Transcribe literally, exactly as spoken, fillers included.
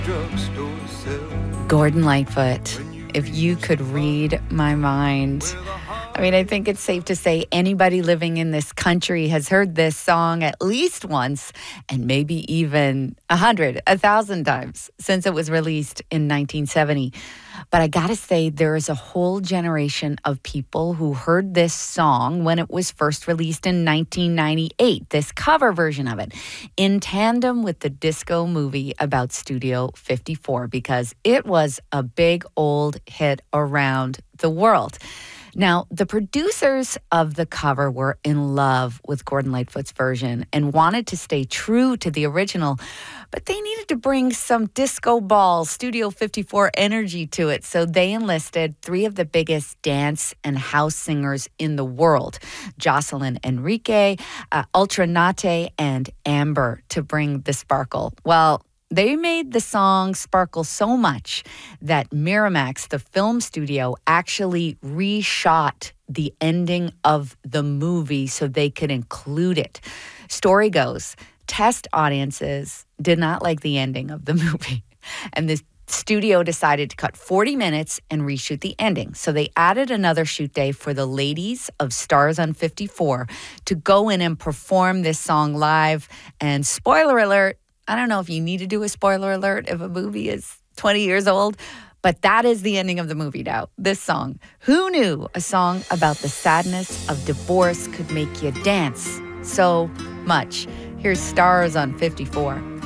drugstore sell. Gordon Lightfoot, if you could read my mind. I mean, I think it's safe to say anybody living in this country has heard this song at least once, and maybe even a hundred, a thousand times since it was released in nineteen seventy. But I gotta say, there is a whole generation of people who heard this song when it was first released in nineteen ninety-eight, this cover version of it, in tandem with the disco movie about Studio fifty-four, because it was a big old hit around the world. Now, the producers of the cover were in love with Gordon Lightfoot's version and wanted to stay true to the original, but they needed to bring some disco ball, Studio fifty-four energy to it, so they enlisted three of the biggest dance and house singers in the world, Jocelyn Enrique, uh, Ultra Nate, and Amber, to bring the sparkle. Well, they made the song sparkle so much that Miramax, the film studio, actually reshot the ending of the movie so they could include it. Story goes, test audiences did not like the ending of the movie, and the studio decided to cut forty minutes and reshoot the ending. So they added another shoot day for the ladies of Stars on fifty-four to go in and perform this song live. And spoiler alert, I don't know if you need to do a spoiler alert if a movie is twenty years old, but that is the ending of the movie now. This song. Who knew a song about the sadness of divorce could make you dance so much? Here's Stars on fifty-four.